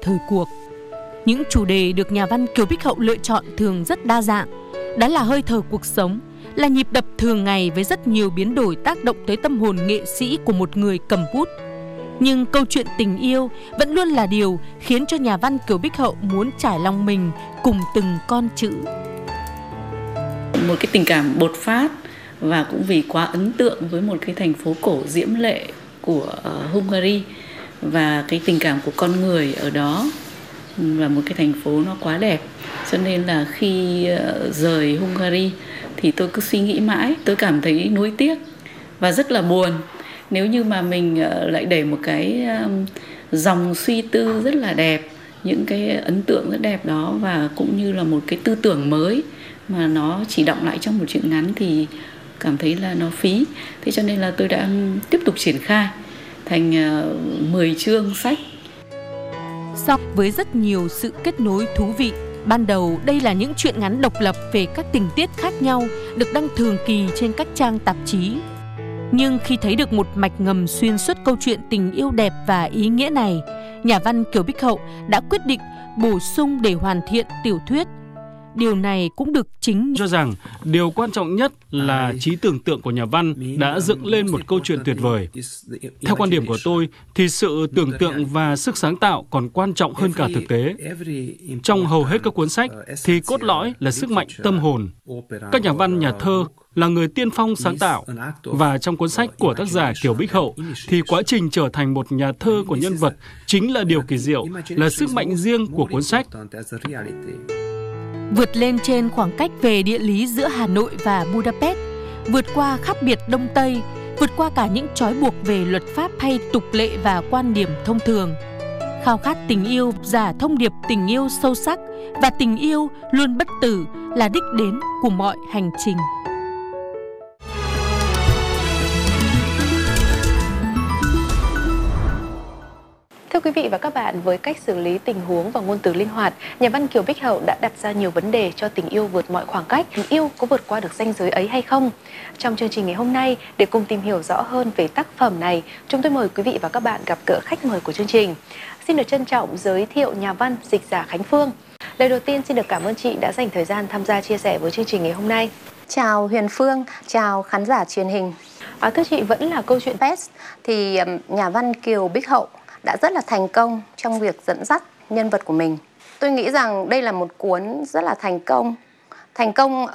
thời cuộc. Những chủ đề được nhà văn Kiều Bích Hậu lựa chọn thường rất đa dạng. Đó là hơi thở cuộc sống, là nhịp đập thường ngày với rất nhiều biến đổi tác động tới tâm hồn nghệ sĩ của một người cầm bút. Nhưng câu chuyện tình yêu vẫn luôn là điều khiến cho nhà văn Kiều Bích Hậu muốn trải lòng mình cùng từng con chữ. Một cái tình cảm bột phát và cũng vì quá ấn tượng với một cái thành phố cổ diễm lệ của Hungary và cái tình cảm của con người ở đó và một cái thành phố nó quá đẹp, cho nên là khi rời Hungary thì tôi cứ suy nghĩ mãi, tôi cảm thấy nuối tiếc và rất là buồn nếu như mà mình lại để một cái dòng suy tư rất là đẹp, những cái ấn tượng rất đẹp đó và cũng như là một cái tư tưởng mới mà nó chỉ đọng lại trong một truyện ngắn thì cảm thấy là nó phí. Thế cho nên là tôi đã tiếp tục triển khai thành 10 chương sách. Song với rất nhiều sự kết nối thú vị. Ban đầu đây là những truyện ngắn độc lập về các tình tiết khác nhau được đăng thường kỳ trên các trang tạp chí. Nhưng khi thấy được một mạch ngầm xuyên suốt câu chuyện tình yêu đẹp và ý nghĩa này, nhà văn Kiều Bích Hậu đã quyết định bổ sung để hoàn thiện tiểu thuyết. Điều này cũng được chính cho rằng điều quan trọng nhất là trí tưởng tượng của nhà văn đã dựng lên một câu chuyện tuyệt vời. Theo quan điểm của tôi thì sự tưởng tượng và sức sáng tạo còn quan trọng hơn cả thực tế. Trong hầu hết các cuốn sách thì cốt lõi là sức mạnh tâm hồn. Các nhà văn, nhà thơ là người tiên phong sáng tạo. Và trong cuốn sách của tác giả Kiều Bích Hậu thì quá trình trở thành một nhà thơ của nhân vật chính là điều kỳ diệu, là sức mạnh riêng của cuốn sách. Vượt lên trên khoảng cách về địa lý giữa Hà Nội và Budapest, vượt qua khác biệt Đông Tây, vượt qua cả những trói buộc về luật pháp hay tục lệ và quan điểm thông thường. Khao khát tình yêu giả thông điệp tình yêu sâu sắc và tình yêu luôn bất tử là đích đến của mọi hành trình. Thưa quý vị và các bạn, với cách xử lý tình huống và ngôn từ linh hoạt, nhà văn Kiều Bích Hậu đã đặt ra nhiều vấn đề cho tình yêu vượt mọi khoảng cách. Tình yêu có vượt qua được ranh giới ấy hay không? Trong chương trình ngày hôm nay, để cùng tìm hiểu rõ hơn về tác phẩm này, chúng tôi mời quý vị và các bạn gặp gỡ khách mời của chương trình. Xin được trân trọng giới thiệu nhà văn dịch giả Khánh Phương. Lời đầu tiên xin được cảm ơn chị đã dành thời gian tham gia chia sẻ với chương trình ngày hôm nay. Chào Huyền Phương, chào khán giả truyền hình. Thưa chị, vẫn là câu chuyện Pest thì nhà văn Kiều Bích Hậu đã rất là thành công trong việc dẫn dắt nhân vật của mình. Tôi nghĩ rằng đây là một cuốn rất là thành công